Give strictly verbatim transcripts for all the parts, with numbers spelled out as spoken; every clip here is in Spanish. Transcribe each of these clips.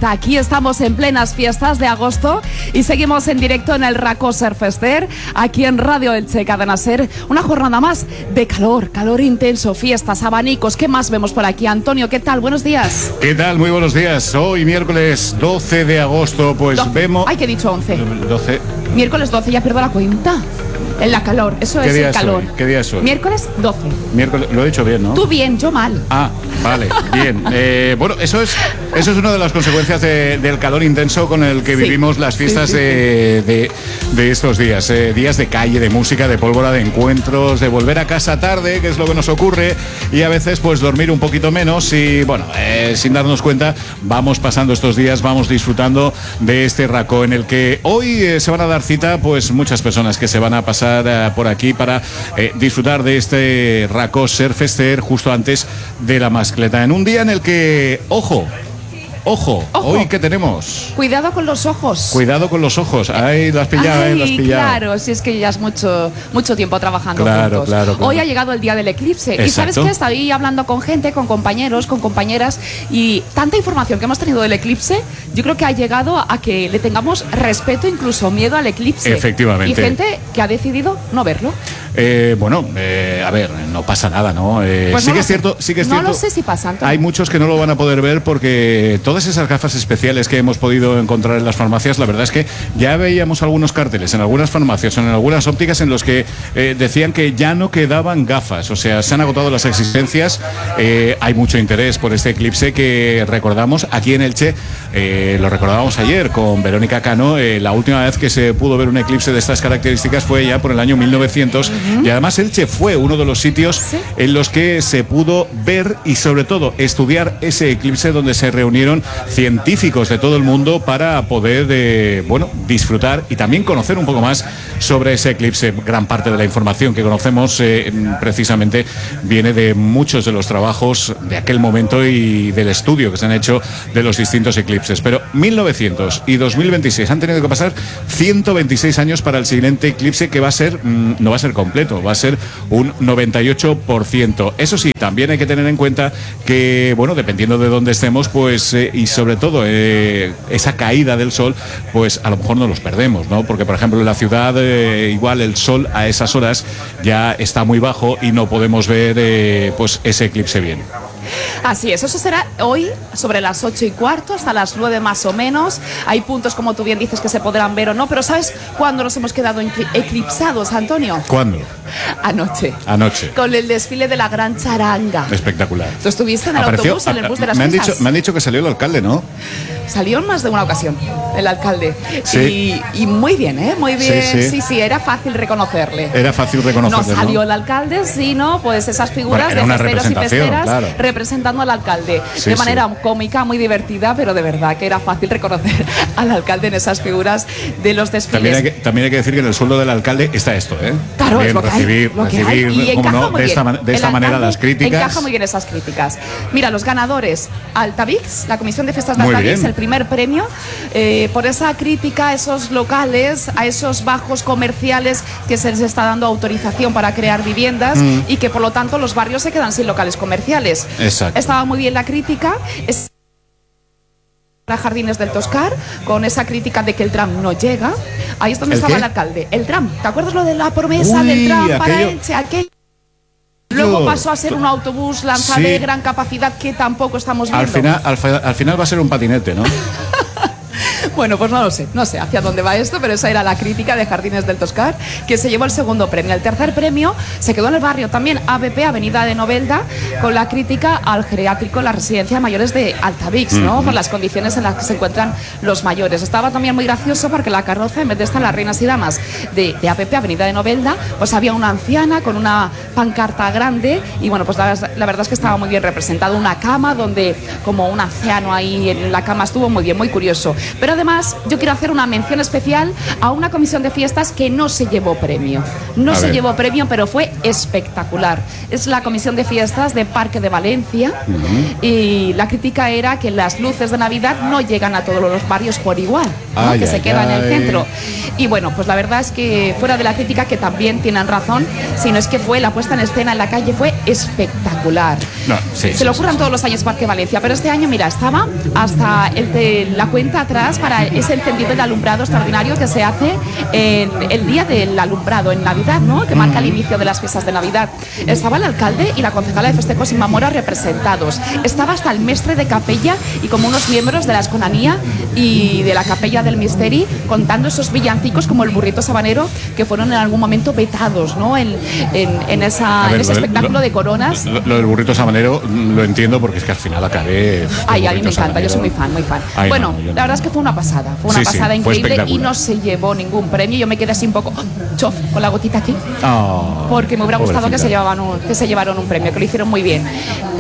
vuelta. Aquí estamos en plenas fiestas de agosto y seguimos en directo en el Racó Surfester, aquí en Radio Elche Cadena Ser. Una jornada más de calor, calor intenso, fiestas, abanicos. ¿Qué más vemos por aquí? Antonio, ¿qué tal? Buenos días. ¿Qué tal? Muy buenos días. Hoy miércoles doce de agosto, pues doce. vemos... Ay, que he dicho once. doce. Miércoles doce, ya pierdo la cuenta. En la calor, eso es el calor. Hoy? ¿Qué día es hoy? Miércoles doce. Miércoles, lo he dicho bien, ¿no? Tú bien, yo mal. Ah, vale, bien. Eh, bueno, eso es eso es una de las consecuencias de, del calor intenso con el que sí. vivimos las fiestas sí, sí, de, de, de estos días. Eh, días de calle, de música, de pólvora, de encuentros, de volver a casa tarde, que es lo que nos ocurre, y a veces pues dormir un poquito menos y, bueno, eh, sin darnos cuenta, vamos pasando estos días, vamos disfrutando de este Racó en el que hoy eh, se van a dar cita pues muchas personas que se van a pasar por aquí para eh, disfrutar de este Racó Surfester justo antes de la mascleta, en un día en el que, ojo, Ojo, Ojo, hoy ¿qué tenemos? Cuidado con los ojos. Cuidado con los ojos. Ahí lo has pillado, Ay, eh, lo has pillado. Claro, si es que ya es mucho, mucho tiempo trabajando claro, juntos. Claro, claro. Hoy ha llegado el día del eclipse. Exacto. Y sabes que estaba ahí hablando con gente, con compañeros, con compañeras, y tanta información que hemos tenido del eclipse, yo creo que ha llegado a que le tengamos respeto, incluso miedo al eclipse. Efectivamente. Y gente que ha decidido no verlo. Eh, bueno, eh, a ver, no pasa nada, ¿no? Eh, pues sí no que es cierto, sí que es no cierto. No lo sé si pasa, Antonio. Hay muchos que no lo van a poder ver porque todas esas gafas especiales que hemos podido encontrar en las farmacias, la verdad es que ya veíamos algunos carteles en algunas farmacias o en algunas ópticas en los que eh, decían que ya no quedaban gafas, o sea, se han agotado las existencias. Eh, hay mucho interés por este eclipse que recordamos aquí en Elche, eh, lo recordábamos ayer con Verónica Cano, eh, la última vez que se pudo ver un eclipse de estas características fue ya por el año mil novecientos. Y además Elche fue uno de los sitios ¿Sí? en los que se pudo ver y sobre todo estudiar ese eclipse, donde se reunieron científicos de todo el mundo para poder eh, bueno, disfrutar y también conocer un poco más sobre ese eclipse. Gran parte de la información que conocemos eh, precisamente viene de muchos de los trabajos de aquel momento y del estudio que se han hecho de los distintos eclipses. Pero mil novecientos y dos mil veintiséis han tenido que pasar ciento veintiséis años para el siguiente eclipse, que va a ser, mmm, no va a ser completo, va a ser un noventa y ocho por ciento. Eso sí, también hay que tener en cuenta que, bueno, dependiendo de dónde estemos, pues, eh, y sobre todo eh, esa caída del sol, pues a lo mejor no los perdemos, ¿no? Porque, por ejemplo, en la ciudad, eh, igual el sol a esas horas ya está muy bajo y no podemos ver, eh, pues, ese eclipse bien. Así es, eso será hoy sobre las ocho y cuarto hasta las nueve más o menos. Hay puntos, como tú bien dices, que se podrán ver o no, pero ¿sabes cuándo nos hemos quedado eclipsados, Antonio? ¿Cuándo? Anoche. Anoche. Con el desfile de la Gran Charanga. Espectacular. ¿Tú estuviste en el Apareció, autobús, en el bus de las me han fiestas? dicho, me han dicho que salió el alcalde, ¿no? Salió en más de una ocasión el alcalde. Sí. Y, y muy bien, ¿eh? Muy bien. Sí, sí, sí, sí, era fácil reconocerle. Era fácil reconocerle, No salió ¿no? el alcalde, sino pues esas figuras bueno, de una festeros y festeras claro. representando al alcalde. Sí, de manera sí. cómica, muy divertida, pero de verdad que era fácil reconocer al alcalde en esas figuras de los desfiles. También hay que, también hay que decir que en el sueldo del alcalde está esto, ¿eh? Claro, bien, es lo que recibir, hay, lo que recibir, hay. Y ¿cómo encaja no? muy De bien. esta, de esta El manera alcalde las críticas. Encaja muy bien esas críticas. Mira, los ganadores, Altavix, la Comisión de Fiestas de Muy Altavix, bien. el primer premio, eh, por esa crítica a esos locales, a esos bajos comerciales que se les está dando autorización para crear viviendas mm. y que por lo tanto los barrios se quedan sin locales comerciales. Exacto. Estaba muy bien la crítica. Es a Jardines del Toscar, con esa crítica de que el tram no llega. Ahí es donde ¿El estaba qué? el alcalde. El tram, ¿te acuerdas lo de la promesa Uy, del tram para aquello... Elche? Aquello. Luego pasó a ser un autobús lanza sí. de gran capacidad que tampoco estamos viendo. Al final, al, al final va a ser un patinete, ¿no? Bueno, pues no lo sé, no sé hacia dónde va esto, pero esa era la crítica de Jardines del Toscar, que se llevó el segundo premio. El tercer premio se quedó en el barrio también, A B P, Avenida de Novelda, con la crítica al geriátrico, la residencia de mayores de Altavix, ¿no? Mm-hmm. Por las condiciones en las que se encuentran los mayores. Estaba también muy gracioso porque la carroza, en vez de estar las reinas y damas de, de A B P, Avenida de Novelda, pues había una anciana con una pancarta grande y bueno, pues la, la verdad es que estaba muy bien representado. Una cama donde como un anciano ahí en la cama estuvo muy bien, muy curioso. Pero además yo quiero hacer una mención especial a una comisión de fiestas que no se llevó premio. No a se ver. llevó premio, pero fue espectacular. Es la comisión de fiestas de Parque de Valencia. Uh-huh. Y la crítica era que las luces de Navidad no llegan a todos los barrios por igual, ¿no? Ay, que ay, se quedan ay. en el centro. Y bueno, pues la verdad es que fuera de la crítica, que también tienen razón, sino es que fue la puesta en escena en la calle fue espectacular. No, sí, Se sí, lo ocurran sí, todos sí. los años Parque Valencia, pero este año, mira, estaba hasta el de la cuenta atrás para ese encendido del alumbrado extraordinario que se hace en el día del alumbrado, en Navidad, ¿no? Que marca el inicio de las fiestas de Navidad. Estaba el alcalde y la concejala de festejos Inma Mora representados. Estaba hasta el mestre de capella y como unos miembros de la Esconanía y de la Capella del Misteri contando esos villancicos como el burrito sabanero que fueron en algún momento vetados, ¿no? En, en, en, esa, ver, en ese espectáculo lo, de coronas. Lo, lo del burrito sabanero lo entiendo porque es que al final acabé. Ay, a mí me encanta, sabanero. Yo soy muy fan, muy fan. Ay, bueno, no, la verdad es que fue una pasada, fue una sí, pasada sí, increíble y no se llevó ningún premio. Yo me quedé así un poco oh, chof con la gotita aquí, oh, porque me hubiera gustado que se, llevaban un, que se llevaron un premio, que lo hicieron muy bien.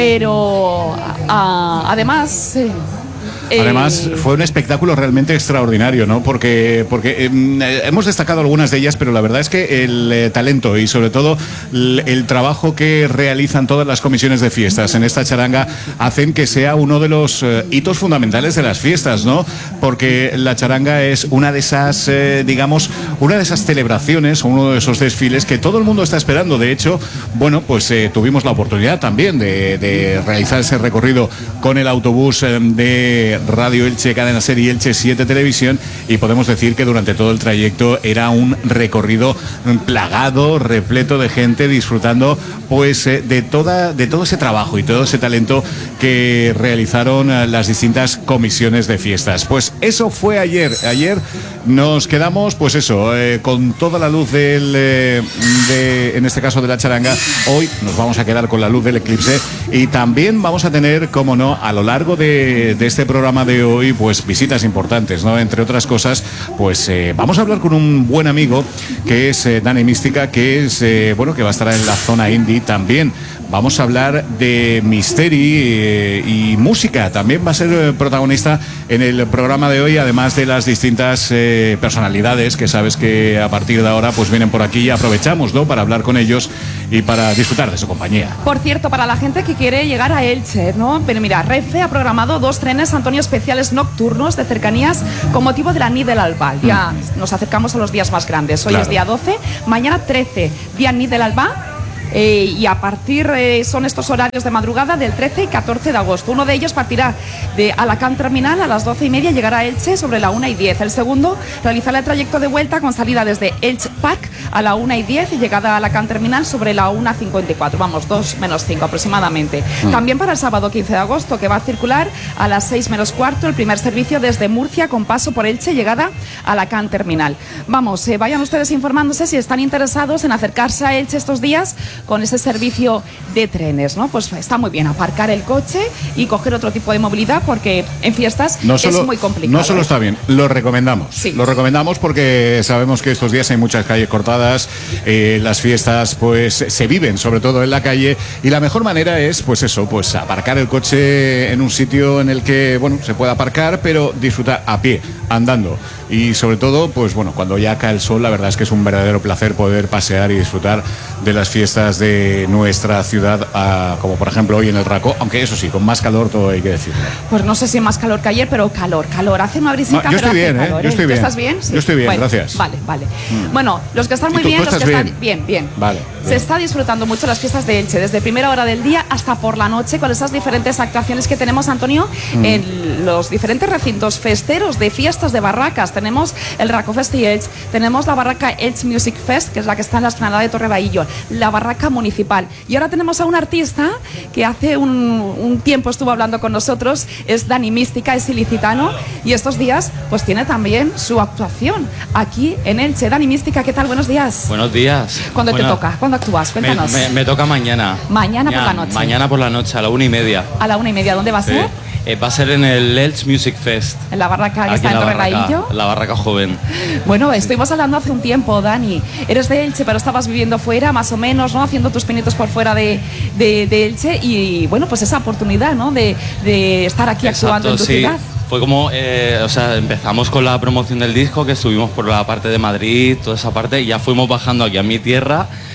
Pero uh, además... Eh, Además, fue un espectáculo realmente extraordinario, ¿no? Porque, porque eh, hemos destacado algunas de ellas, pero la verdad es que el eh, talento y sobre todo el, el trabajo que realizan todas las comisiones de fiestas en esta charanga hacen que sea uno de los eh, hitos fundamentales de las fiestas, ¿no? Porque la charanga es una de esas, eh, digamos, una de esas celebraciones, uno de esos desfiles que todo el mundo está esperando. De hecho, bueno, pues eh, tuvimos la oportunidad también de, de realizar ese recorrido con el autobús eh, de Radio Elche, Cadena Ser y Elche siete Televisión, y podemos decir que durante todo el trayecto era un recorrido plagado, repleto de gente disfrutando pues de toda de todo ese trabajo y todo ese talento que realizaron las distintas comisiones de fiestas. Pues eso fue ayer. Ayer nos quedamos, pues eso, eh, con toda la luz del, eh, de, en este caso de la charanga. Hoy nos vamos a quedar con la luz del eclipse y también vamos a tener, como no, a lo largo de, de este programa de hoy, pues visitas importantes, ¿no? Entre otras cosas, pues eh, vamos a hablar con un buen amigo que es eh, Dani Mística, que es, eh, bueno, que va a estar en la zona indie también. Vamos a hablar de Misteri eh, y música. También va a ser eh, protagonista en el programa de hoy, además de las distintas eh, personalidades que sabes que a partir de ahora pues vienen por aquí y aprovechamos, ¿no? Para hablar con ellos y para disfrutar de su compañía. Por cierto, para la gente que quiere llegar a Elche, ¿no? Pero mira, Renfe ha programado dos trenes, Antonio, especiales nocturnos de cercanías con motivo de la Nit del Alba. Ya mm. nos acercamos a los días más grandes. Hoy claro. es día doce, mañana trece, día Nit del Alba. Eh, y a partir eh, son estos horarios de madrugada del trece y catorce de agosto. Uno de ellos partirá de Alacant Terminal a las doce y media, llegará a Elche sobre la una y diez. El segundo realizará el trayecto de vuelta con salida desde Elche Park a la una y diez y llegada a Alacant Terminal sobre la una cincuenta y cuatro, vamos, dos menos cinco aproximadamente. Mm. También para el sábado quince de agosto, que va a circular a las seis menos cuarto, el primer servicio desde Murcia con paso por Elche, llegada a Alacant Terminal. Vamos, eh, vayan ustedes informándose si están interesados en acercarse a Elche estos días con ese servicio de trenes, ¿no? Pues está muy bien aparcar el coche y coger otro tipo de movilidad porque en fiestas no solo, es muy complicado. No solo está bien, lo recomendamos. Sí. Lo recomendamos porque sabemos que estos días hay muchas calles cortadas, eh, las fiestas pues se viven sobre todo en la calle y la mejor manera es pues eso, pues aparcar el coche en un sitio en el que, bueno, se pueda aparcar pero disfrutar a pie, andando. Y sobre todo, pues bueno, cuando ya cae el sol, la verdad es que es un verdadero placer poder pasear y disfrutar de las fiestas de nuestra ciudad, uh, como por ejemplo hoy en el Racó, aunque eso sí, con más calor todo hay que decirlo. Pues no sé si más calor que ayer, pero calor, calor. Hace una brisita, no, yo pero estoy bien, hace calor, ¿eh? Yo estoy bien. ¿Estás bien? Sí. Yo estoy bien, bueno, gracias. Vale, vale. Mm. Bueno, los que están muy tú, bien, tú los que bien? están bien, bien. Vale. Se bien. está disfrutando mucho las fiestas de Elche, desde primera hora del día hasta por la noche, con esas diferentes actuaciones que tenemos, Antonio, mm. en los diferentes recintos festeros de fiestas de barracas. Tenemos el Racó Fest y Elche, tenemos la barraca Elche Music Fest, que es la que está en la explanada de Torre Bahillo, la barraca municipal. Y ahora tenemos a un artista que hace un, un tiempo estuvo hablando con nosotros, es Dani Mística, es ilicitano, y estos días pues tiene también su actuación aquí en Elche. Dani Mística, ¿qué tal? Buenos días. Buenos días. ¿Cuándo bueno, te toca? ¿Cuándo actúas? Cuéntanos. Me, me, me toca mañana. Mañana ya, por la noche. Mañana por la noche, a la una y media. A la una y media, ¿dónde va a ser? Sí. Eh, va a ser en el Elche Music Fest. En la barraca que aquí está en, en Torre Bahillo. La barraca joven. Bueno, estuvimos hablando hace un tiempo, Dani. Eres de Elche, pero estabas viviendo fuera, más o menos, ¿no? Haciendo tus pinitos por fuera de, de, de Elche. Y bueno, pues esa oportunidad, ¿no? De, de estar aquí Exacto, actuando en tu sí. ciudad. Fue como, eh, o sea, empezamos con la promoción del disco, que estuvimos por la parte de Madrid, toda esa parte, y ya fuimos bajando aquí a mi tierra.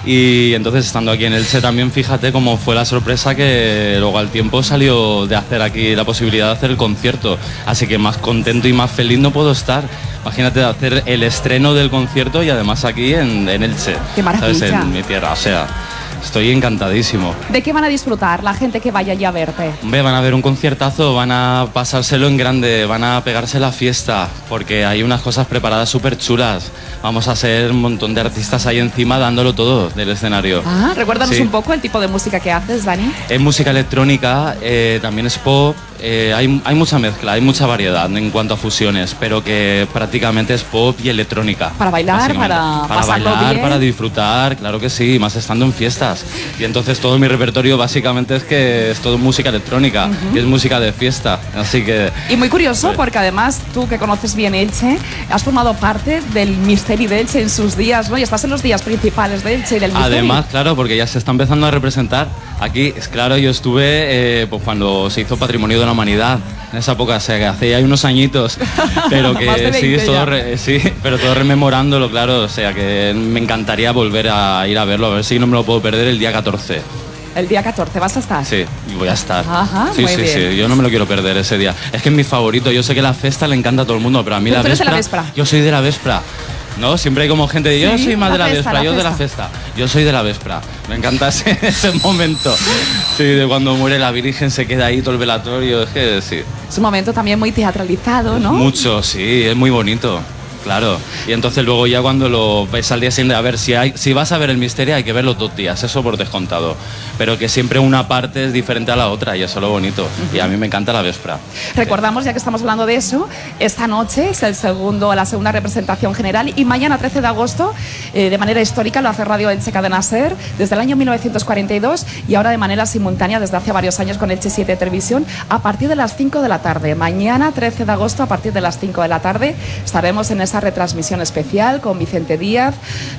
Y entonces estando aquí en Elche también, fíjate cómo fue la sorpresa que luego al tiempo salió de hacer aquí la posibilidad de hacer el concierto. Así que más contento y más feliz no puedo estar. Imagínate hacer el estreno del concierto y además aquí en, en Elche. ¡Qué maravilla! ¿Sabes? En mi tierra, o sea, estoy encantadísimo. ¿De qué van a disfrutar la gente que vaya allí a verte? Hombre, van a ver un conciertazo, van a pasárselo en grande, van a pegarse la fiesta, porque hay unas cosas preparadas súper chulas. Vamos a ser un montón de artistas ahí encima dándolo todo del escenario. Ah, recuérdanos Sí. un poco el tipo de música que haces, Dani. Es música electrónica, eh, también es pop, eh, hay, hay mucha mezcla, hay mucha variedad en cuanto a fusiones, pero que prácticamente es pop y electrónica. Para bailar, básicamente. para Para pasarlo bailar, bien. para disfrutar, claro que sí, más estando en fiestas. Y entonces todo mi repertorio básicamente es que es todo música electrónica, que es música de fiesta, así que... Y muy curioso Pues- porque además tú que conoces bien Elche, has formado parte del Misteri de Elche en sus días, ¿no? Y estás en los días principales de Elche y del Misteri. Además, claro, porque ya se está empezando a representar aquí. Es claro, yo estuve eh, pues cuando se hizo Patrimonio de la Humanidad, en esa época, o sea, que hace ya unos añitos, pero que Más de sí, veinte es todo ya. re- sí, pero todo rememorándolo, claro, o sea, que me encantaría volver a ir a verlo, a ver si no me lo puedo perder el día catorce. El día catorce vas a estar. Sí, y voy a estar. Ajá, sí, muy sí, bien. sí, yo no me lo quiero perder ese día. Es que es mi favorito, yo sé que la fiesta le encanta a todo el mundo, pero a mí Pero la tú eres de la véspera, véspera. yo soy de la véspera. ¿No? Siempre hay como gente de yo Sí, soy más la de la festa, véspera, la yo de la festa. fiesta. Yo soy de la véspera. Me encanta ese, ese momento. Sí, de cuando muere la Virgen se queda ahí todo el velatorio. Es que sí. Es un momento también muy teatralizado, ¿no? Mucho, sí, es muy bonito. Claro. Y entonces luego ya cuando lo ves al día siguiente, a ver, si hay, si vas a ver el misterio hay que ver los dos días, eso por descontado. Pero que siempre una parte es diferente a la otra y eso es lo bonito. Y a mí me encanta la véspera. Recordamos, ya que estamos hablando de eso, esta noche es el segundo, la segunda representación general y mañana trece de agosto, eh, de manera histórica, lo hace Radio Elche Cadena Ser desde el año mil novecientos cuarenta y dos y ahora de manera simultánea desde hace varios años con Elche siete Televisión a partir de las cinco de la tarde. Mañana trece de agosto a partir de las cinco de la tarde estaremos en esa retransmisión especial con Vicente Díaz,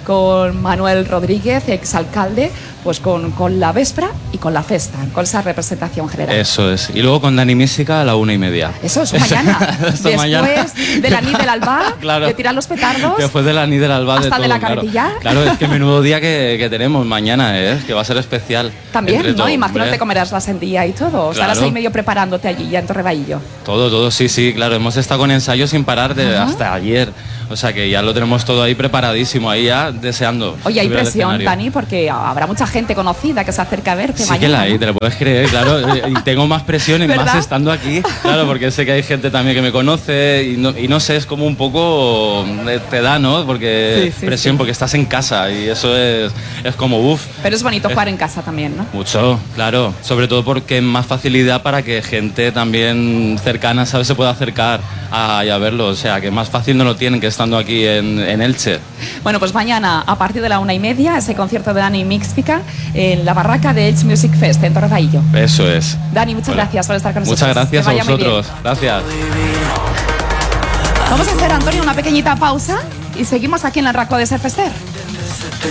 con Manuel Rodríguez, exalcalde, pues con, con la véspera y con la festa, con esa representación general. Eso es. Y luego con Dani Mística a la una y media. Eso es mañana. Eso Después mañana. de la Nid del Alba, Claro. de tirar los petardos. Después de la Nid del Alba, de hasta todo, de la claro. carretilla. Claro, es que menudo día que, que tenemos mañana, ¿eh? Que va a ser especial. También, Entre ¿no? todo, Imagino hombre. te comerás la sandía y todo. Estarás Claro. ahí medio preparándote allí ya en Torrebaillo. Todo, todo, sí, sí, claro. Hemos estado con ensayos sin parar de, hasta ayer. O sea que ya lo tenemos todo ahí preparadísimo, ahí ya deseando. Oye, hay subir al presión, escenario. Dani, porque habrá mucha gente conocida que se acerca a verte Sí mañana. que la hay, ¿no? te lo puedes creer, claro. Y tengo más presión y más ¿Verdad? estando aquí, claro, porque sé que hay gente también que me conoce y no, y no sé, es como un poco eh, te da, ¿no? Porque Sí, sí, presión, sí. porque estás en casa y eso es, es como uff. Pero es bonito Es- jugar en casa también, ¿no? Mucho, claro. Sobre todo porque es más facilidad para que gente también cercana, ¿sabes? Se pueda acercar a, y a verlo. O sea, que más fácil no lo tienen que estando aquí en, en Elche. Bueno, pues mañana a partir de la una y media ese concierto de Dani Mística en la barraca de Elche Music Fest en Torrebaillo. Eso es. Dani, muchas Bueno, gracias por estar con nosotros. Muchas gracias Que a vaya muy bien. vosotros. Gracias. Vamos a hacer, Antonio, una pequeñita pausa y seguimos aquí en el Raco de Ser Fester.